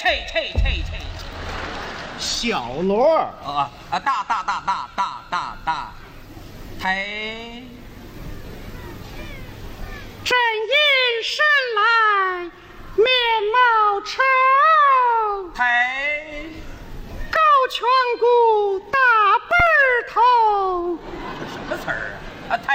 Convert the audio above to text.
小锣大，抬。 正阴生来面貌丑， 抬。 高颧骨大背头。 这什么词儿啊？